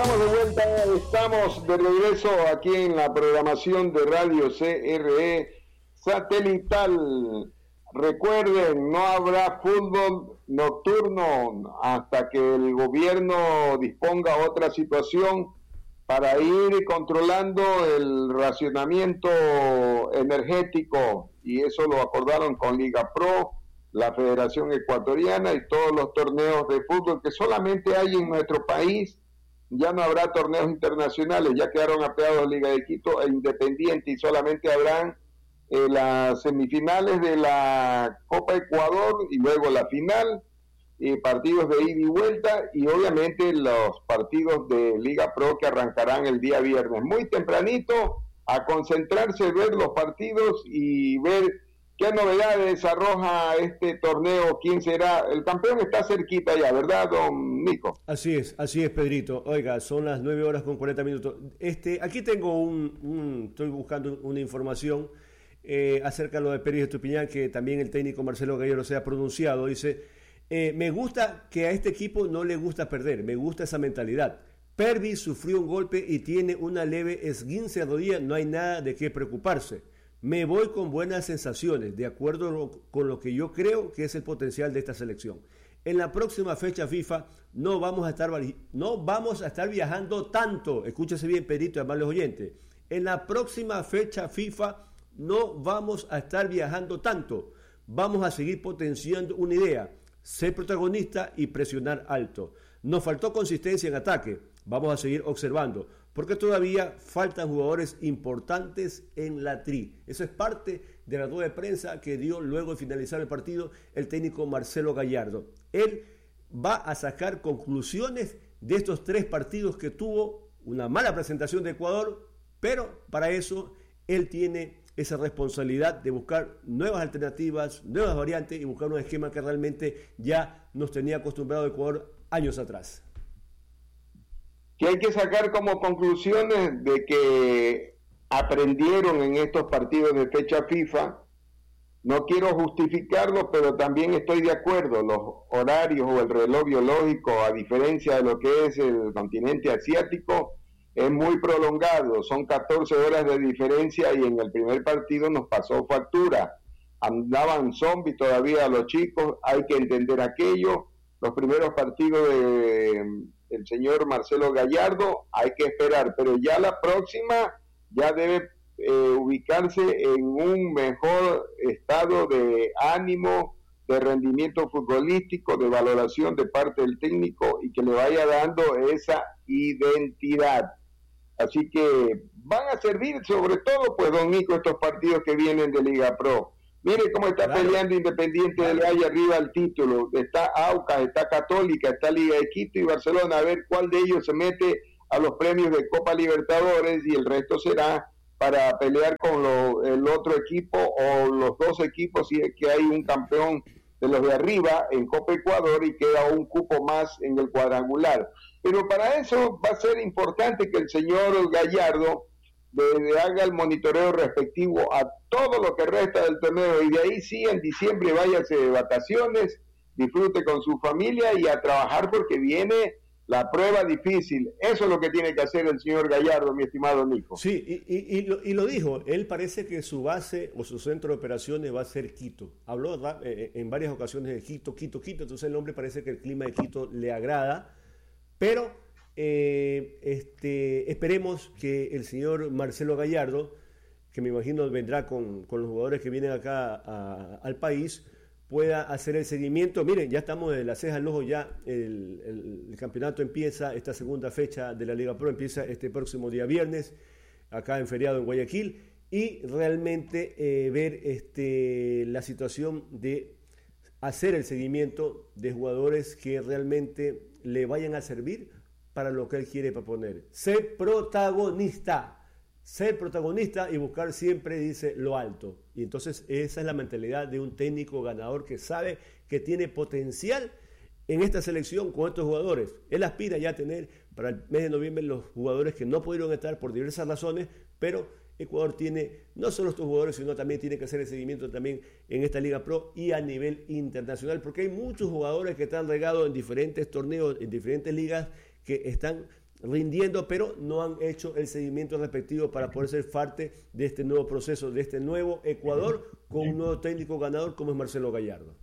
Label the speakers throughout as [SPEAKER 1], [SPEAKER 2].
[SPEAKER 1] Estamos de vuelta, estamos de regreso aquí en la programación de Radio CRE Satelital. Recuerden, no habrá fútbol nocturno hasta que el gobierno disponga otra situación para ir controlando el racionamiento energético, y eso lo acordaron con Liga Pro, la Federación Ecuatoriana y todos los torneos de fútbol que solamente hay en nuestro país. Ya no habrá torneos internacionales, ya quedaron apeados Liga de Quito e Independiente, y solamente habrán las semifinales de la Copa Ecuador y luego la final, partidos de ida y vuelta, y obviamente los partidos de Liga Pro que arrancarán el día viernes. Muy tempranito, a concentrarse, ver los partidos y ver qué novedades arroja este torneo, quién será. El campeón está cerquita ya, ¿verdad, don Nico?
[SPEAKER 2] Así es, Pedrito. Oiga, son las 9:40. Aquí tengo estoy buscando una información acerca de lo de Pérez Estupiñán, que también el técnico Marcelo Gallardo se ha pronunciado. Dice, me gusta que a este equipo no le gusta perder, me gusta esa mentalidad. Pervis sufrió un golpe y tiene una leve esguince de rodilla, no hay nada de qué preocuparse. Me voy con buenas sensaciones, de acuerdo con lo que yo creo que es el potencial de esta selección. En la próxima fecha FIFA no vamos a estar viajando tanto. Escúchese bien, Pedrito, amables oyentes. En la próxima fecha FIFA no vamos a estar viajando tanto. Vamos a seguir potenciando una idea, ser protagonista y presionar alto. Nos faltó consistencia en ataque. Vamos a seguir observando, porque todavía faltan jugadores importantes en la tri. Eso es parte de la rueda de prensa que dio luego de finalizar el partido el técnico Marcelo Gallardo. Él va a sacar conclusiones de estos 3 partidos que tuvo, una mala presentación de Ecuador, pero para eso él tiene esa responsabilidad de buscar nuevas alternativas, nuevas variantes y buscar un esquema que realmente ya nos tenía acostumbrado Ecuador años atrás.
[SPEAKER 1] Que hay que sacar como conclusiones de que aprendieron en estos partidos de fecha FIFA. No quiero justificarlo, pero también estoy de acuerdo. Los horarios o el reloj biológico, a diferencia de lo que es el continente asiático, es muy prolongado. Son 14 horas de diferencia y en el primer partido nos pasó factura. Andaban zombies todavía los chicos, hay que entender aquello. Los primeros partidos del señor Marcelo Gallardo hay que esperar, pero ya la próxima ya debe ubicarse en un mejor estado de ánimo, de rendimiento futbolístico, de valoración de parte del técnico y que le vaya dando esa identidad. Así que van a servir sobre todo, pues, don Nico, estos partidos que vienen de Liga Pro. Mire cómo está peleando Independiente del Valle arriba al título. Está Aucas, está Católica, está Liga de Quito y Barcelona. A ver cuál de ellos se mete a los premios de Copa Libertadores, y el resto será para pelear con el otro equipo o los 2 equipos, si es que hay un campeón de los de arriba en Copa Ecuador y queda un cupo más en el cuadrangular. Pero para eso va a ser importante que el señor Gallardo haga el monitoreo respectivo a todo lo que resta del torneo, y de ahí sí en diciembre váyase de vacaciones, disfrute con su familia y a trabajar, porque viene la prueba difícil. Eso es lo que tiene que hacer el señor Gallardo, mi estimado Nico.
[SPEAKER 2] Sí, y lo dijo, él parece que su base o su centro de operaciones va a ser Quito. Habló en varias ocasiones de Quito, entonces el hombre parece que el clima de Quito le agrada, pero esperemos que el señor Marcelo Gallardo, que me imagino vendrá con los jugadores que vienen acá al país, pueda hacer el seguimiento. Miren, ya estamos de la ceja al ojo, ya el campeonato empieza, esta segunda fecha de la Liga Pro empieza este próximo día viernes, acá en feriado en Guayaquil, y realmente ver la situación de hacer el seguimiento de jugadores que realmente le vayan a servir para lo que él quiere proponer. Ser protagonista y buscar siempre, dice, lo alto. Y entonces esa es la mentalidad de un técnico ganador que sabe que tiene potencial en esta selección con estos jugadores. Él aspira ya a tener para el mes de noviembre los jugadores que no pudieron estar por diversas razones, pero Ecuador tiene no solo estos jugadores, sino también tiene que hacer el seguimiento también en esta Liga Pro y a nivel internacional, porque hay muchos jugadores que están regados en diferentes torneos, en diferentes ligas, que están rindiendo, pero no han hecho el seguimiento respectivo para poder ser parte de este nuevo proceso, de este nuevo Ecuador, con un nuevo técnico ganador como es Marcelo Gallardo.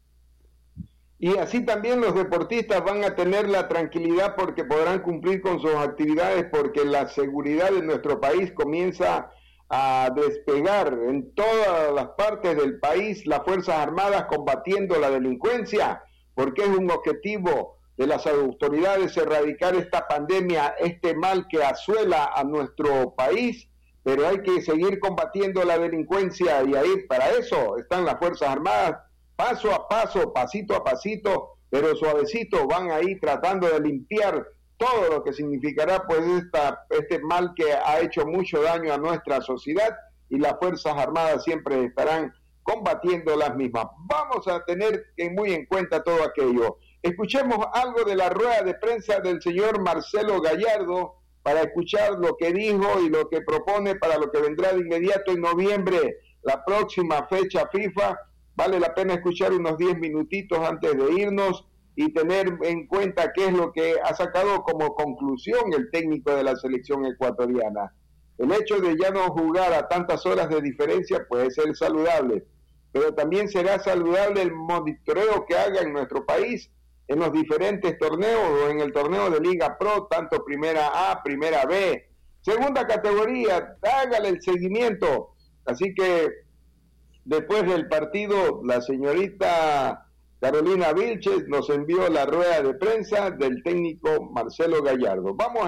[SPEAKER 1] Y así también los deportistas van a tener la tranquilidad porque podrán cumplir con sus actividades, porque la seguridad de nuestro país comienza a despegar en todas las partes del país, las Fuerzas Armadas combatiendo la delincuencia, porque es un objetivo de las autoridades erradicar esta pandemia, este mal que asuela a nuestro país, pero hay que seguir combatiendo la delincuencia y ahí para eso están las Fuerzas Armadas, paso a paso, pasito a pasito, pero suavecito van ahí tratando de limpiar todo lo que significará pues este mal que ha hecho mucho daño a nuestra sociedad y las Fuerzas Armadas siempre estarán combatiendo las mismas. Vamos a tener muy en cuenta todo aquello. Escuchemos algo de la rueda de prensa del señor Marcelo Gallardo para escuchar lo que dijo y lo que propone para lo que vendrá de inmediato en noviembre, la próxima fecha FIFA. Vale la pena escuchar unos 10 minutitos antes de irnos y tener en cuenta qué es lo que ha sacado como conclusión el técnico de la selección ecuatoriana. El hecho de ya no jugar a tantas horas de diferencia puede ser saludable, pero también será saludable el monitoreo que haga en nuestro país en los diferentes torneos o en el torneo de Liga Pro, tanto Primera A, Primera B, Segunda categoría, hágale el seguimiento. Así que después del partido, la señorita Carolina Vilches nos envió la rueda de prensa del técnico Marcelo Gallardo. Vamos a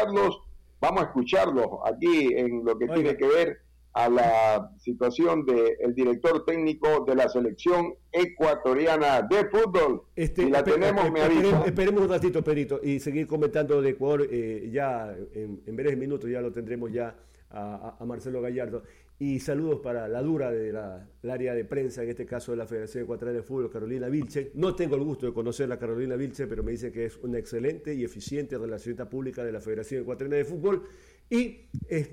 [SPEAKER 1] escucharlo aquí en lo que tiene que ver a la situación del director técnico de la selección ecuatoriana de fútbol. Si la tenemos, me avisa.
[SPEAKER 2] Esperemos un ratito, Pedrito, y seguir comentando de Ecuador. Ya en breves minutos ya lo tendremos ya a Marcelo Gallardo. Y saludos para la dura de la área de prensa, en este caso de la Federación Ecuatoriana de Fútbol, Carolina Vilches. No tengo el gusto de conocer a Carolina Vilches, pero me dice que es una excelente y eficiente relacionista pública de la Federación Ecuatoriana de Fútbol. Y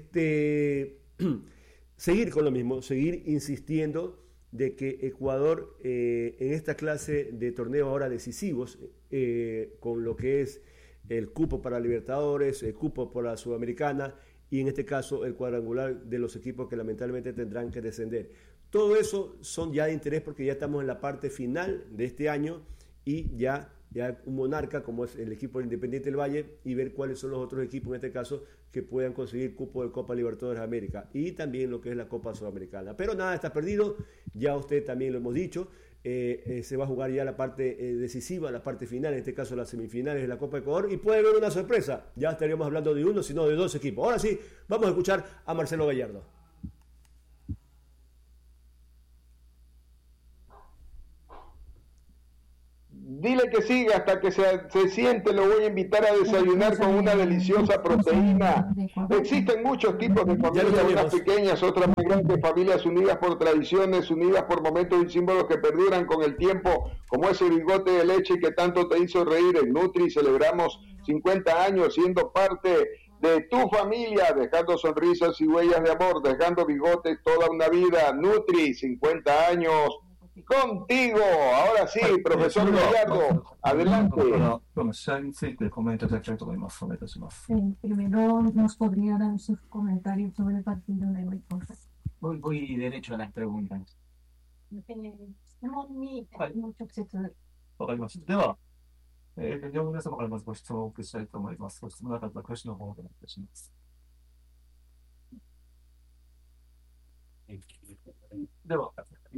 [SPEAKER 2] seguir con lo mismo, seguir insistiendo de que Ecuador en esta clase de torneos ahora decisivos, con lo que es el cupo para Libertadores, el cupo para la Sudamericana, y en este caso el cuadrangular de los equipos que lamentablemente tendrán que descender. Todo eso son ya de interés porque ya estamos en la parte final de este año y ya un monarca como es el equipo Independiente del Valle y ver cuáles son los otros equipos en este caso que puedan conseguir cupo de Copa Libertadores de América y también lo que es la Copa Sudamericana. Pero nada está perdido, ya usted también lo hemos dicho. Se va a jugar ya la parte decisiva, la parte final, en este caso las semifinales de la Copa Ecuador, y puede haber una sorpresa, ya estaríamos hablando de uno, sino de dos equipos. Ahora sí, vamos a escuchar a Marcelo Gallardo.
[SPEAKER 1] Dile que siga hasta que se siente, lo voy a invitar a desayunar con una deliciosa proteína. Existen muchos tipos de familias, unas pequeñas, otras más grandes, familias unidas por tradiciones, unidas por momentos y símbolos que perduran con el tiempo, como ese bigote de leche que tanto te hizo reír. En Nutri celebramos 50 años siendo parte de tu familia, dejando sonrisas y huellas de amor, dejando bigotes toda una vida. Nutri, 50 años. Contigo, ahora sí, profesor Gallardo, adelante.
[SPEAKER 3] Primero nos podría dar sus comentarios sobre el partido de hoy, por favor.
[SPEAKER 4] Voy derecho a las preguntas.
[SPEAKER 3] 質問に直接。
[SPEAKER 4] わかりました。では、両皆様からまずご質問をお送りしたいと思います。ご質問なかったら挙手の方をお願いいたします。では、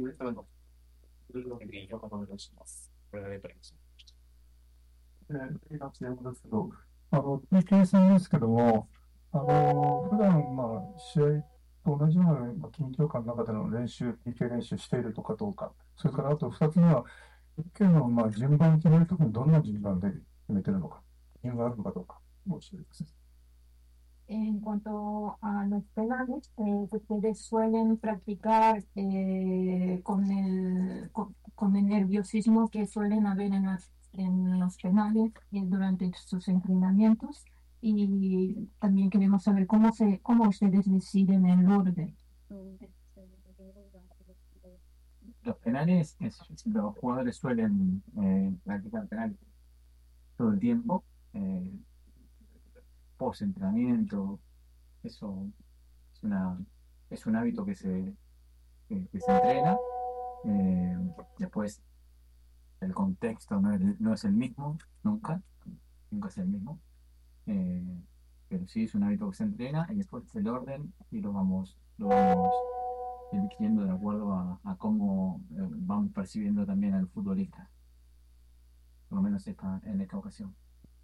[SPEAKER 5] PK 戦ですけども、普段試合と同じような緊張感の中での練習、PK 練習しているとかどうか、それからあと2つ目は、PK の順番決めるときにどんな順番で決めてるのか、理由があるのかどうか、教えてください。
[SPEAKER 3] En cuanto a los penales, ustedes suelen practicar con el nerviosismo que suelen haber en los penales durante sus entrenamientos y también queremos saber cómo ustedes deciden el orden.
[SPEAKER 4] Los penales, los jugadores suelen practicar penales todo el tiempo.
[SPEAKER 6] post-entrenamiento. Eso es es un hábito que se entrena. Después, el contexto no es el mismo, nunca es el mismo. Eh, pero sí es un hábito que se entrena y después el orden y lo vamos eligiendo de acuerdo a cómo vamos percibiendo también al futbolista, por lo menos en esta ocasión.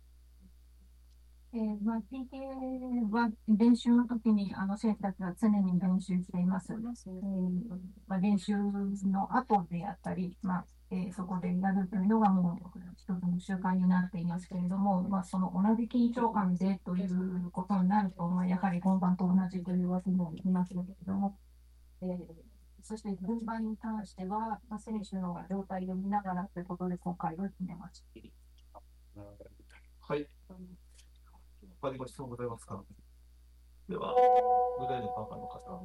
[SPEAKER 3] PK は練習の時に選手たちは常に練習しています。練習の後であったり、そこでやるというのがもう一つの習慣になっていますけれども、その同じ緊張感でということになると、やはり本番と同じというわけにもいきますけれども、そして本番に関しては、選手の状態を見ながらということで今回は決めました。
[SPEAKER 4] はい。他にご質問ございますか？では、グレーのパーカーの方。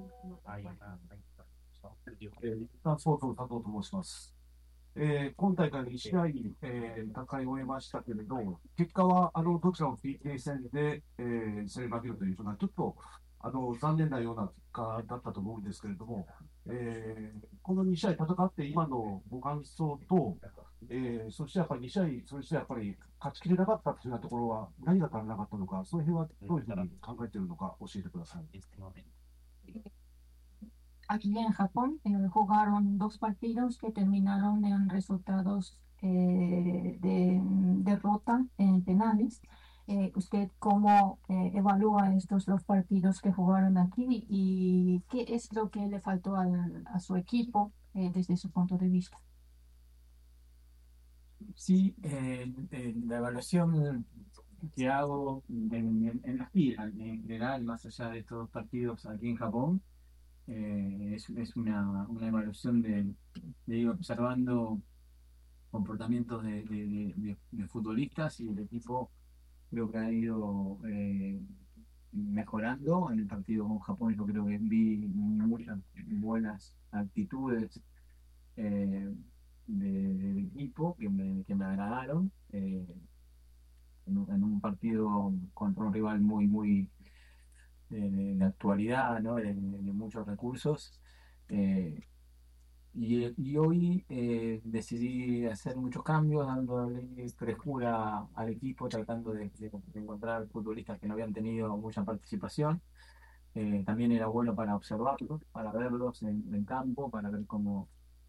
[SPEAKER 4] そうそう、佐藤と申します。今大会2試合、戦い終えましたけれど、結果はどちらも PK 戦で、競り負けるというのは、ちょっと残念なような結果だったと思うんですけれども、この2試合戦って今のご感想と、そしてやっぱり2試合、そしてやっぱり勝ちきれなかったというようなところは何が足りなかったのか、その辺はどういうふうに考えているのか教えてください。
[SPEAKER 3] Aquí en Japón jugaron dos partidos que terminaron en resultados de derrota en penales. ¿Usted cómo evalúa estos dos partidos que jugaron aquí y qué es lo que le faltó a su equipo desde su punto de vista?
[SPEAKER 6] Sí, la evaluación que hago en las filas, en general, más allá de estos partidos aquí en Japón, es una evaluación de ir observando comportamientos de futbolistas y el equipo. Creo que ha ido mejorando. En el partido con Japón yo creo que vi muchas buenas actitudes del equipo que me agradaron. En un partido contra un rival muy de actualidad, ¿no? de muchos recursos. Y hoy decidí hacer muchos cambios, dándole frescura al equipo, tratando de encontrar futbolistas que no habían tenido mucha participación. También era bueno para observarlos, para verlos en campo, para ver cómo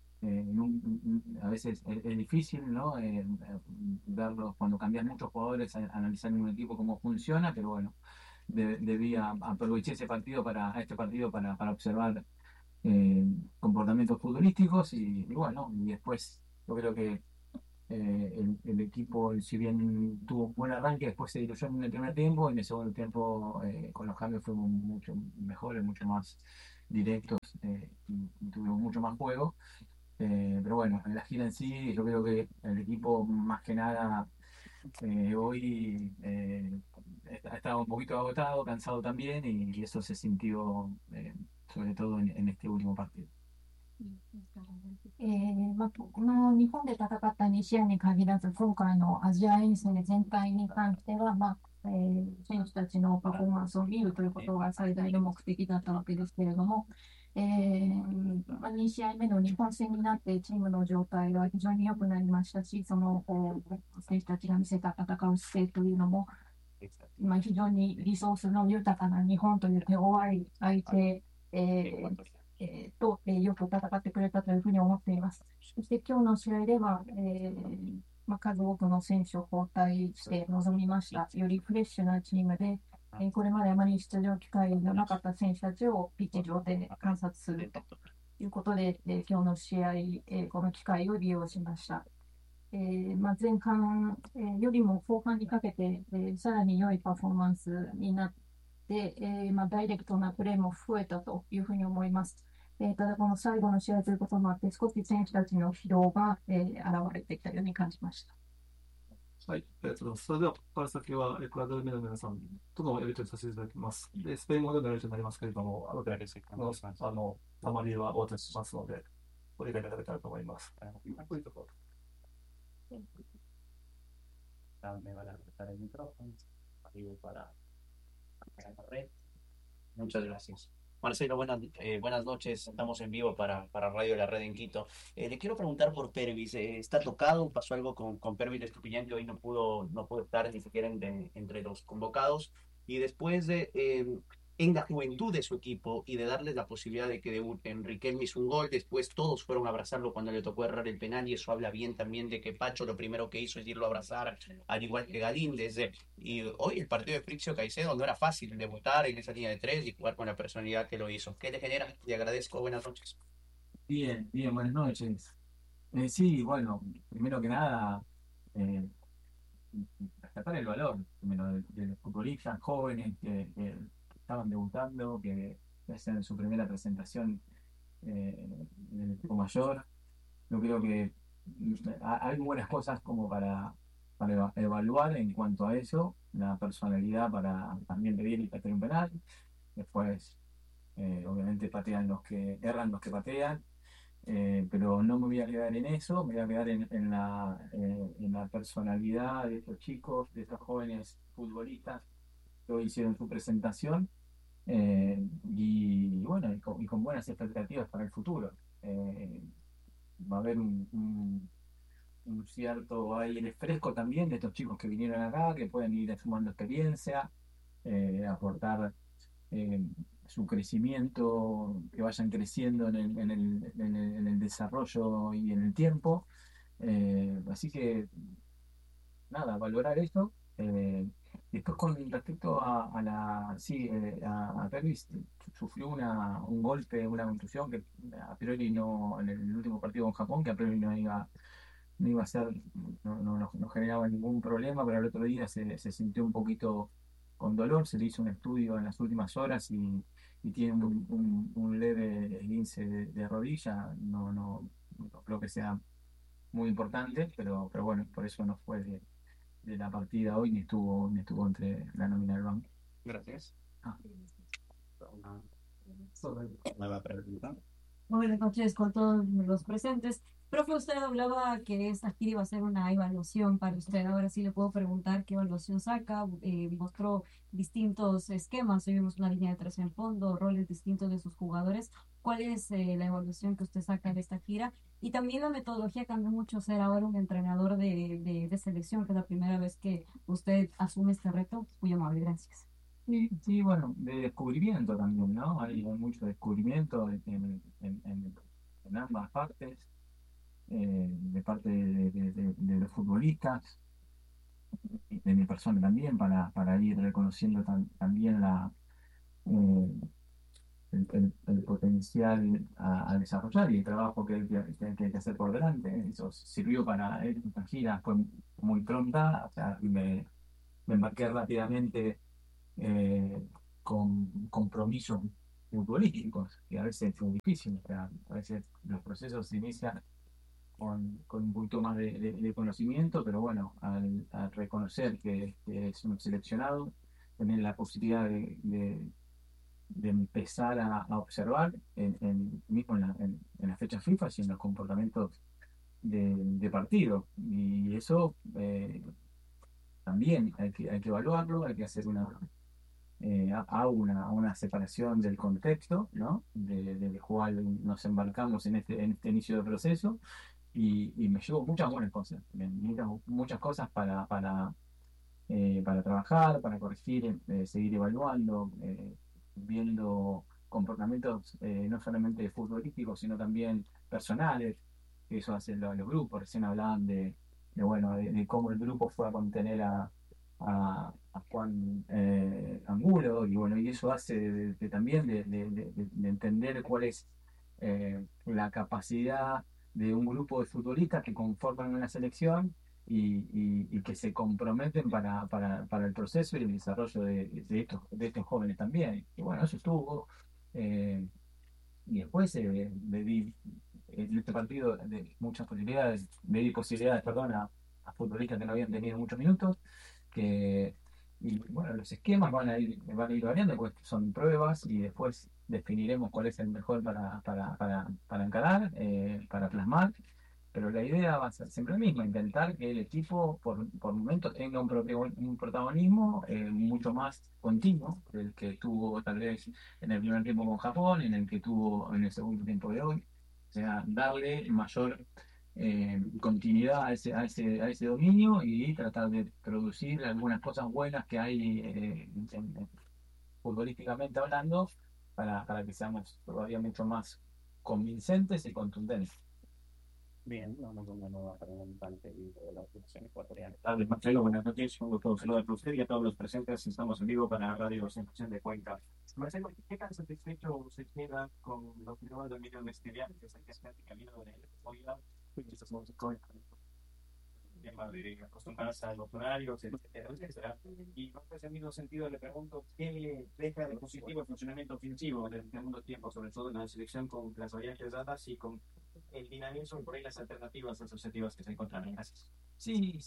[SPEAKER 6] a veces es difícil, ¿no? Verlos cuando cambian muchos jugadores, analizar en un equipo cómo funciona, pero bueno, debía aprovechar este partido para observar comportamientos futbolísticos y bueno, y después yo creo que el equipo, si bien tuvo un buen arranque, después se diluyó en el primer tiempo y en el segundo tiempo con los cambios fuimos mucho mejores, mucho más directos y tuvimos mucho más juego. Pero bueno, en la gira en sí, yo creo que el equipo más que nada hoy ha estado un poquito agotado, cansado también y eso se sintió sobre todo en este último partido.
[SPEAKER 3] この日本で戦った2試合に限らず、今回のアジア遠征全体に関しては、選手たちのパフォーマンスを見るということが最大の目的だったわけですけれども、2試合目の日本戦になってチームの状態は非常に良くなりましたし、その選手たちが見せた戦う姿勢というのも、非常にリソースの豊かな日本という手強い相手、とよく戦ってくれたというふうに思っています。そして今日の試合では、数多くの選手を交代して臨みました。よりフレッシュなチームで、これまであまり出場機会のなかった選手たちをピッチ上で観察するということで、今日の試合、この機会を利用しました。前半、よりも後半にかけて、さらに良いパフォーマンスになって、ダイレクトなプレーも増えたというふうに思います。ただこの最後の試合ということもあって、少し選手たちの疲労が、現れてきたように感じました。
[SPEAKER 4] はい、ありがとうございます。それでは、ここから先はエクアドルの皆さんとのやり取りさせていただきます。で、スペイン語でのやり取りになりますけれども、後でサマリーはお渡ししますので、ご理解いただけたらと思います。
[SPEAKER 7] Me van a prestar el micrófono, arriba para en la red. Muchas gracias. Marcelo, buenas noches. Estamos en vivo para Radio La Red en Quito. Le quiero preguntar por Pervis. ¿Está tocado? ¿Pasó algo con Pervis de Estupiñán que hoy no pudo estar ni siquiera entre los convocados? Y después en la juventud de su equipo y de darles la posibilidad de que debuten, Riquelme hizo un gol, después todos fueron a abrazarlo cuando le tocó errar el penal y eso habla bien también de que Pacho lo primero que hizo es irlo a abrazar, al igual que Galíndez. Y hoy el partido de Frixio Caicedo no era fácil debutar en esa línea de tres y jugar con la personalidad que lo hizo. ¿Qué le genera? Le agradezco. Buenas noches.
[SPEAKER 6] Bien, bien, buenas noches. Sí, bueno, primero que nada, eh, rescatar el valor primero de los futbolistas jóvenes que estaban debutando, que hacen su primera presentación en el equipo mayor. Yo creo que hay buenas cosas como para evaluar en cuanto a eso, la personalidad para también pedir y patear un penal. Después, obviamente, patean los que erran, los que patean. Pero no me voy a quedar en eso, me voy a quedar en la personalidad de estos chicos, de estos jóvenes futbolistas que hoy hicieron su presentación y bueno, y con buenas expectativas para el futuro. Va a haber un cierto aire fresco también de estos chicos que vinieron acá, que pueden ir sumando experiencia, aportar eh, su crecimiento, que vayan creciendo en el desarrollo y en el tiempo. Así que, nada, valorar esto. Después, con respecto sí, a Pervis, sufrió un golpe, una contusión que a priori no, en el último partido con Japón, que a priori no iba a ser, no generaba ningún problema, pero al otro día se sintió un poquito con dolor, se le hizo un estudio en las últimas horas y tiene un leve esguince de rodilla, no creo que sea muy importante, pero bueno, por eso no fue de la partida hoy, ni estuvo entre la nómina del banco.
[SPEAKER 7] Gracias.
[SPEAKER 6] Ah.
[SPEAKER 7] Una nueva pregunta.
[SPEAKER 8] Buenas noches con todos los presentes. Profe, usted hablaba que esta gira iba a ser una evaluación para usted. Ahora sí le puedo preguntar qué evaluación saca. Mostró distintos esquemas. Hoy vimos una línea de tres en fondo, roles distintos de sus jugadores. ¿Cuál es la evaluación que usted saca de esta gira? Y también la metodología cambió mucho, ser ahora un entrenador de selección, que es la primera vez que usted asume este reto. Muy amable, gracias.
[SPEAKER 6] Sí, bueno, de descubrimiento también, ¿no? Hay mucho descubrimiento en ambas partes, de parte de los futbolistas y de mi persona también, para ir reconociendo también eh, el potencial a desarrollar y el trabajo que hay que hacer por delante. Eso sirvió para esta gira, fue muy pronta, o sea, me embarqué rápidamente con compromisos futbolísticos, que a veces es difícil, o sea, a veces los procesos se inician con un poquito más de conocimiento, pero bueno, al reconocer que es un seleccionado, tener la posibilidad de empezar a observar mismo en las fechas FIFA y en los comportamientos de partido. Y eso también hay que evaluarlo, hay que hacer una separación del contexto, ¿no? Del cual nos embarcamos en este inicio de proceso y me llevo muchas buenas cosas, muchas cosas para trabajar, para corregir, seguir evaluando, viendo comportamientos no solamente futbolísticos, sino también personales, que eso hacen los grupos. Recién hablaban bueno, de cómo el grupo fue a contener a Juan Angulo, y bueno, y eso hace también de entender cuál es la capacidad de un grupo de futbolistas que conforman una selección y que se comprometen para el proceso y el desarrollo de estos jóvenes también. Y bueno, eso estuvo. Y después le di en este partido muchas posibilidades, perdón, a futbolistas que no habían tenido muchos minutos, y bueno, los esquemas van a ir variando, pues son pruebas y después definiremos cuál es el mejor para encarar, para plasmar. pero la idea va a ser siempre la misma, intentar que el equipo por momentos tenga un protagonismo mucho más continuo del que tuvo tal vez en el primer tiempo con Japón, en el que tuvo en el segundo tiempo de hoy. O sea, darle mayor continuidad a ese dominio y tratar de producir algunas cosas buenas que hay futbolísticamente hablando para que seamos todavía mucho más convincentes y contundentes.
[SPEAKER 7] Bien, vamos con una nueva representante de la selección ecuatoriana.
[SPEAKER 9] Tardes, Marcelo, buenas noches, un gusto saludar a usted y a todos los presentes. Estamos en vivo para Radio Sensación de Cuenca. Marcelo, ¿qué tan satisfecho se queda con los nuevos dominios de estudiantes que está en el camino de la hoy tema de acostumbrarse a los horarios, etcétera, etcétera? Y en ese mismo sentido le pregunto, ¿qué deja de positivo el funcionamiento ofensivo del segundo tiempo, sobre todo en la selección con las variantes dadas y con el dinamismo y por ahí las alternativas asociativas que se encuentran? Gracias.
[SPEAKER 6] Sí.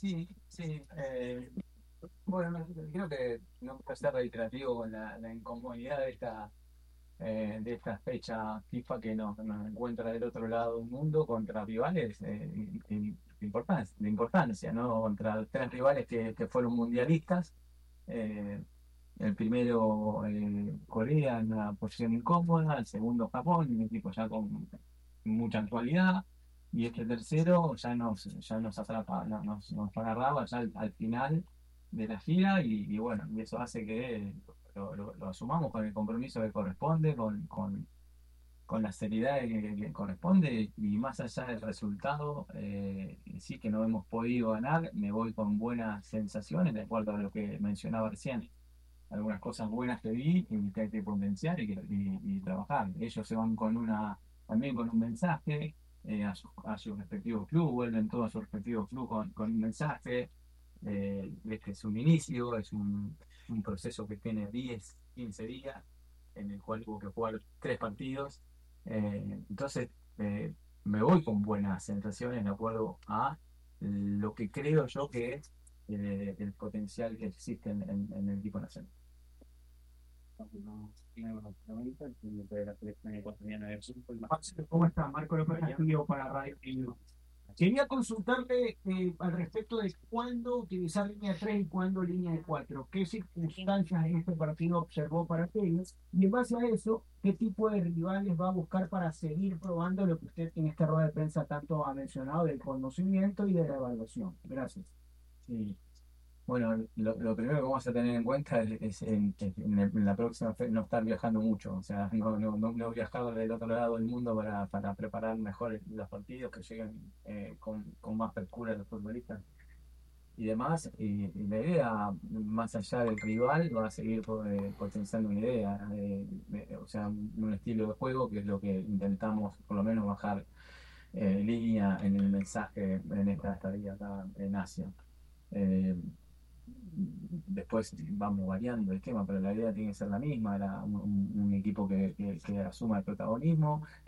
[SPEAKER 6] Bueno, creo que no puedo ser reiterativo con la incomodidad de esta fecha FIFA que nos encuentra del otro lado del mundo contra rivales de importancia, ¿no? Contra tres rivales que fueron mundialistas. El primero, Corea, en una posición incómoda. El segundo, Japón, un equipo ya con mucha actualidad. Y este tercero ya nos atrapa, nos agarraba ya al final de la gira y bueno, y eso hace que lo asumamos con el compromiso que corresponde, con la seriedad que corresponde y más allá del resultado, sí que no hemos podido ganar, me voy con buenas sensaciones, de acuerdo a lo que mencionaba recién. Algunas cosas buenas que vi y que hay que potenciar y trabajar. Ellos se van también con un mensaje a sus respectivos clubes, vuelven todos a sus respectivos clubes con un mensaje. Este es un inicio, es un proceso que tiene 10, 15 días, en el cual hubo que jugar 3 partidos. Entonces, me voy con buenas sensaciones de acuerdo a lo que creo yo que es el potencial que existe en el equipo nacional.
[SPEAKER 10] ¿Cómo está? Marco López Castillo para Radio Indo. Quería consultarle al respecto de cuándo utilizar línea 3 y cuándo línea de 4. ¿Qué circunstancias en este partido observó para aquellos? Y en base a eso, ¿qué tipo de rivales va a buscar para seguir probando lo que usted en esta rueda de prensa tanto ha mencionado del conocimiento y de la evaluación? Gracias.
[SPEAKER 6] Sí. Bueno, lo primero que vamos a tener en cuenta es en la próxima no estar viajando mucho, o sea, no viajar del otro lado del mundo para preparar mejor los partidos, que lleguen con más frescura los futbolistas y demás. Y la idea, más allá del rival, va a seguir potenciando una idea, o sea, un estilo de juego que es lo que intentamos por lo menos bajar línea en el mensaje en esta estadía acá en Asia. Después vamos variando el esquema, pero la idea tiene que ser la misma, un equipo que asuma el protagonismo,